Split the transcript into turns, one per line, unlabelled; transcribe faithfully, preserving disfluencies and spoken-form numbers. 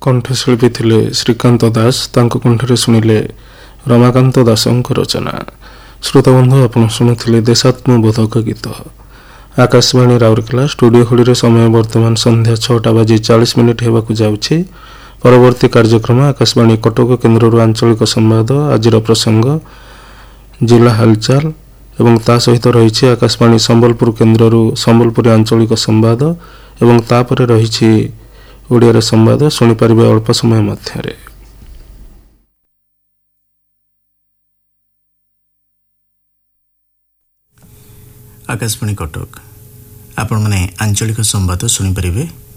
କଣ୍ଠଶିଳ୍ପୀ ଥିଲେ ଶ୍ରୀକାନ୍ତ ଦାସ। ତାଙ୍କ କଣ୍ଠରେ ଶୁଣିଲେ ରମାକାନ୍ତ ଦାସଙ୍କ ରଚନା। ଶ୍ରୋତାବନ୍ଧୁ, ଆପଣ ଶୁଣୁଥିଲେ ଦେଶାତ୍ମବୋଧକ ଗୀତ। ଆକାଶବାଣୀ ରାଉରକେଲା ଷ୍ଟୁଡିଓ ଘଡ଼ିରେ ସମୟ ବର୍ତ୍ତମାନ ସନ୍ଧ୍ୟା ଛଅଟା ବାଜି ଚାଳିଶ ମିନିଟ୍ ହେବାକୁ ଯାଉଛି। ପରବର୍ତ୍ତୀ କାର୍ଯ୍ୟକ୍ରମ ଆକାଶବାଣୀ କଟକ କେନ୍ଦ୍ରରୁ ଆଞ୍ଚଳିକ ସମ୍ବାଦ, ଆଜିର ପ୍ରସଙ୍ଗ, ଜିଲ୍ଲା ହାଲଚାଲ ଏବଂ ତା ସହିତ ରହିଛି ଆକାଶବାଣୀ ସମ୍ବଲପୁର କେନ୍ଦ୍ରରୁ ସମ୍ବଲପୁରୀ ଆଞ୍ଚଳିକ ସମ୍ବାଦ ଏବଂ ତାପରେ ରହିଛି ଓଡ଼ିଆର ସମ୍ବାଦ। ଶୁଣିପାରିବେ ଅଳ୍ପ ସମୟ ମଧ୍ୟରେ।
ଆକାଶବାଣୀ କଟକ, ଆପଣମାନେ ଆଞ୍ଚଳିକ ସମ୍ବାଦ ଶୁଣିପାରିବେ।